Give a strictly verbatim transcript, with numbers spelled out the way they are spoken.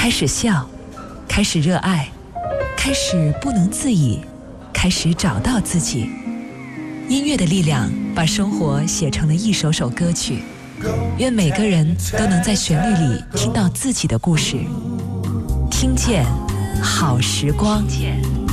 开始笑，开始热爱，开始不能自已，开始找到自己。音乐的力量把生活写成了一首首歌曲，愿每个人都能在旋律里听到自己的故事，听见好时光。